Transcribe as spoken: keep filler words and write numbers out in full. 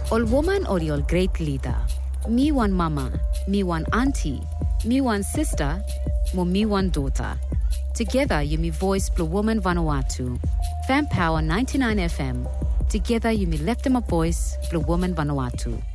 Ol woman or ol great leader. Me one mama, me one auntie, me one sister, mo me one daughter. Together you me voice Blue Woman Vanuatu. Fan Power ninety-nine F M. Together you me left them a voice Blue Woman Vanuatu.